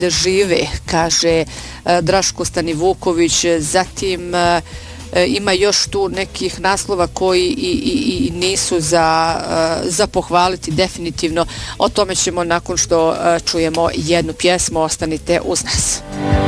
da žive, kaže Draško Stanivuković. Zatim ima još tu nekih naslova koji i nisu za pohvaliti definitivno. O tome ćemo nakon što čujemo jednu pjesmu. Ostanite uz nas.